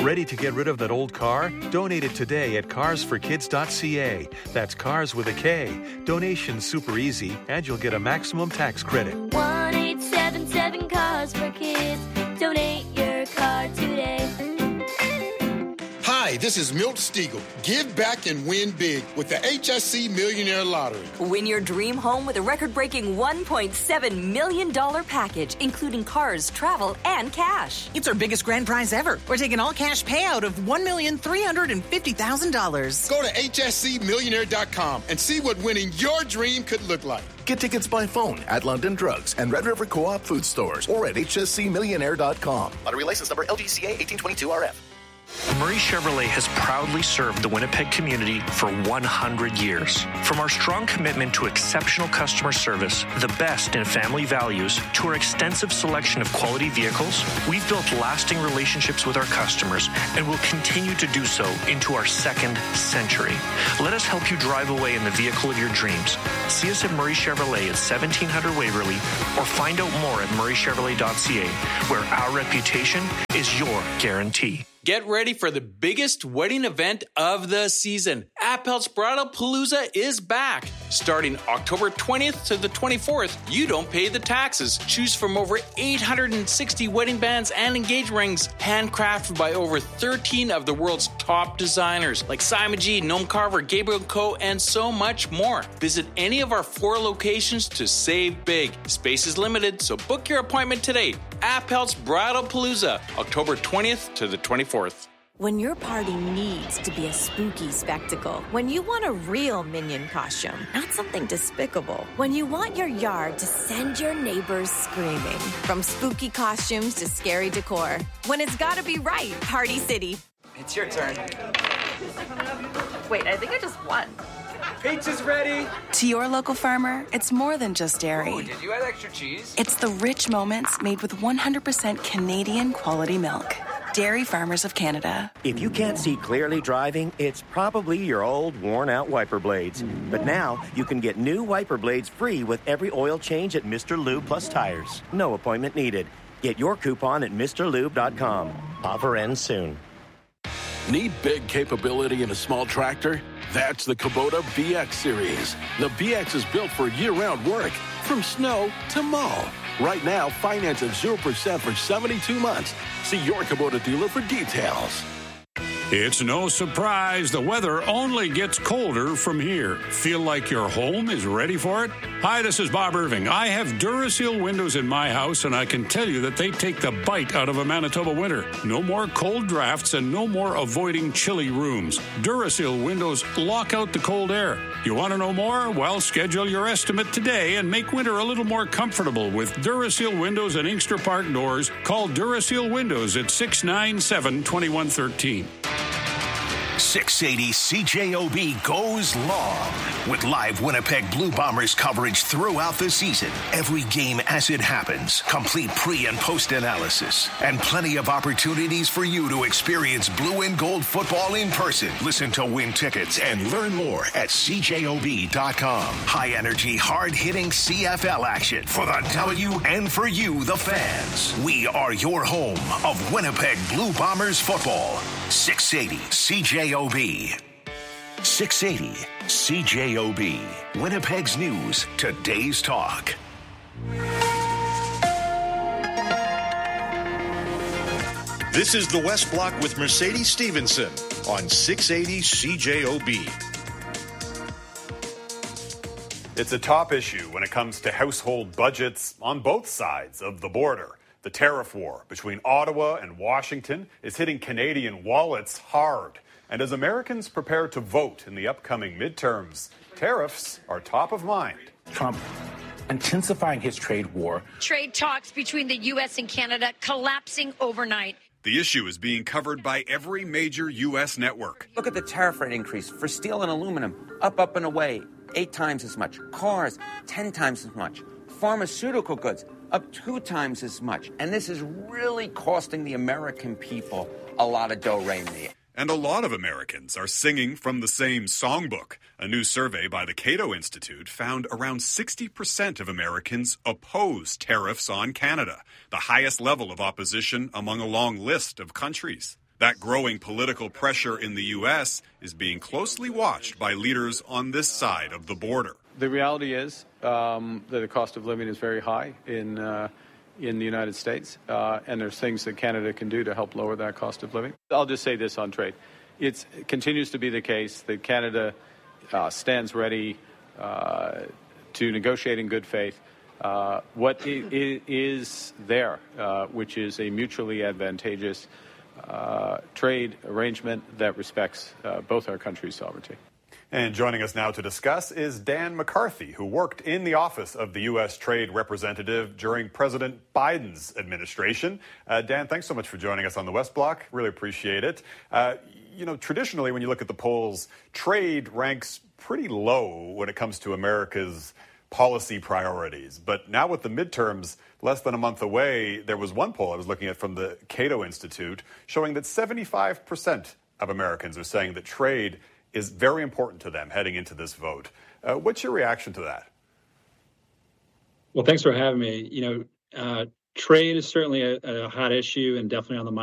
Ready to get rid of that old car? Donate it today at carsforkids.ca. That's cars with a K. Donation's super easy, and you'll get a maximum tax credit. 1-877-CARS-FOR-KIDS. Donate your car today. Hi, this is Milt Stiegel. Give back and win big with the HSC Millionaire Lottery. Win your dream home with a record-breaking $1.7 million package, including cars, travel, and cash. It's our biggest grand prize ever. We're taking all-cash payout of $1,350,000. Go to hscmillionaire.com and see what winning your dream could look like. Get tickets by phone at London Drugs and Red River Co-op food stores or at hscmillionaire.com. Lottery license number LGCA 1822RF. Murray Chevrolet has proudly served the Winnipeg community for 100 years. From our strong commitment to exceptional customer service, the best in family values, to our extensive selection of quality vehicles, we've built lasting relationships with our customers and will continue to do so into our second century. Let us help you drive away in the vehicle of your dreams. See us at Murray Chevrolet at 1700 Waverly or find out more at murraychevrolet.ca, where our reputation is your guarantee. Get ready for the biggest wedding event of the season. Appel's Bridal Palooza is back. Starting October 20th to the 24th, you don't pay the taxes. Choose from over 860 wedding bands and engagement rings, handcrafted by over 13 of the world's top designers, like Simon G, Noam Carver, Gabriel Co., and so much more. Visit any of our 4 locations to save big. Space is limited, so book your appointment today. Appel's Bridal Palooza, October 20th to the 24th. When your party needs to be a spooky spectacle, when you want a real Minion costume, not something despicable, when you want your yard to send your neighbors screaming, from spooky costumes to scary decor, when it's gotta be right, Party City. It's your turn. Wait, I think I just won. Pizza's ready. To your local farmer, it's more than just dairy. Oh, did you add extra cheese? It's the rich moments made with 100% Canadian quality milk. Dairy Farmers of Canada. If you can't see clearly driving, it's probably your old, worn-out wiper blades. But now, you can get new wiper blades free with every oil change at Mr. Lube Plus Tires. No appointment needed. Get your coupon at MrLube.com. Offer ends soon. Need big capability in a small tractor? That's the Kubota BX Series. The BX is built for year-round work, from snow to mow. Right now, finance at 0% for 72 months. See your Kubota dealer for details. It's no surprise the weather only gets colder from here. Feel like your home is ready for it? Hi, this is Bob Irving. I have Duraseal windows in my house, and I can tell you that they take the bite out of a Manitoba winter. No more cold drafts and no more avoiding chilly rooms. Duraseal windows lock out the cold air. You want to know more? Well, schedule your estimate today and make winter a little more comfortable with Duraseal windows and Inkster Park doors. Call Duraseal Windows at 697-2113. 680 CJOB goes long with live Winnipeg Blue Bombers coverage throughout the season. Every game as it happens, complete pre- and post-analysis, and plenty of opportunities for you to experience blue and gold football in person. Listen to win tickets and learn more at CJOB.com. High-energy, hard-hitting CFL action for the W and for you, the fans. We are your home of Winnipeg Blue Bombers football. 680 CJOB. 680 CJOB. Winnipeg's news, today's talk. This is the West Block with Mercedes Stevenson on 680 CJOB. It's a top issue when it comes to household budgets on both sides of the border. The tariff war between Ottawa and Washington is hitting Canadian wallets hard. And as Americans prepare to vote in the upcoming midterms, tariffs are top of mind. Trump intensifying his trade war. Trade talks between the U.S. and Canada collapsing overnight. The issue is being covered by every major U.S. network. Look at the tariff rate increase for steel and aluminum. Up and away. 8 times as much. Cars, 10 times as much. Pharmaceutical goods, up 2 times as much. And this is really costing the American people a lot of do-re-mi. And a lot of Americans are singing from the same songbook. A new survey by the Cato Institute found around 60% of Americans oppose tariffs on Canada, the highest level of opposition among a long list of countries. That growing political pressure in the U.S. is being closely watched by leaders on this side of the border. The reality is that the cost of living is very high in the United States, and there's things that Canada can do to help lower that cost of living. I'll just say this on trade. It continues to be the case that Canada stands ready to negotiate in good faith what is there, which is a mutually advantageous trade arrangement that respects both our countries' sovereignty. And joining us now to discuss is Dan McCarthy, who worked in the office of the U.S. Trade Representative during President Biden's administration. Dan, thanks so much for joining us on the West Block. Really appreciate it. Traditionally, when you look at the polls, trade ranks pretty low when it comes to America's policy priorities. But now with the midterms less than a month away, there was one poll I was looking at from the Cato Institute showing that 75% of Americans are saying that trade is very important to them heading into this vote. What's your reaction to that? Well, thanks for having me. Trade is certainly a hot issue and definitely on the mind